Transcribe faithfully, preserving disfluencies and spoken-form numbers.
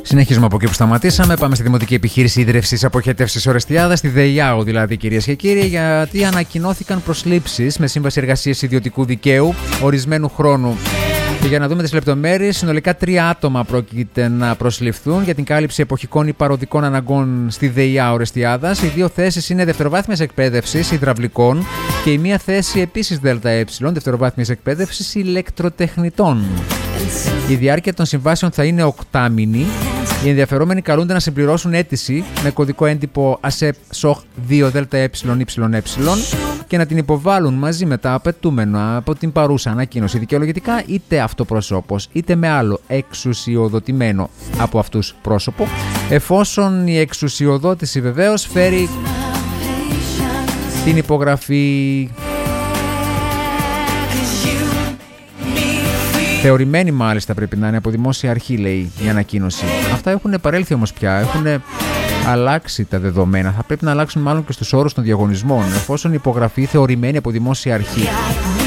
Συνεχίζουμε από εκεί που σταματήσαμε. Πάμε στη Δημοτική Επιχείρηση Ίδρυυσης Αποχέτευσης Ορεστιάδας, στη ΔΕΙΑΟ δηλαδή, κυρίες και κύριοι, γιατί ανακοινώθηκαν προσλήψεις με σύμβαση εργασίας ιδιωτικού δικαίου ορισμένου χρόνου. Και για να δούμε τις λεπτομέρειες, συνολικά τρία άτομα πρόκειται να προσληφθούν για την κάλυψη εποχικών ή παροδικών αναγκών στη ΔΕΙΑΟ Ορεστιάδας. Οι δύο θέσεις είναι δευτεροβάθμιας εκπαίδευσης υδραυλικών και η μία θέση επίσης ΔΕ, δευτεροβάθμιας εκπαίδευσης ηλεκτροτεχνητών. Η διάρκεια των συμβάσεων θα είναι οκτάμηνη. Οι ενδιαφερόμενοι καλούνται να συμπληρώσουν αίτηση με κωδικό έντυπο ΑΣΕΠ ΣΟΧ δύο ΔΕΕ και να την υποβάλουν μαζί με τα απαιτούμενα από την παρούσα ανακοίνωση δικαιολογητικά, είτε αυτοπροσώπως είτε με άλλο εξουσιοδοτημένο από αυτούς πρόσωπο, εφόσον η εξουσιοδότηση βεβαίως φέρει την υπογραφή. Θεωρημένη μάλιστα πρέπει να είναι από δημόσια αρχή, λέει η ανακοίνωση. Αυτά έχουν παρέλθει όμως πια, έχουν αλλάξει τα δεδομένα. Θα πρέπει να αλλάξουν μάλλον και στους όρους των διαγωνισμών, εφόσον η υπογραφή θεωρημένη από δημόσια αρχή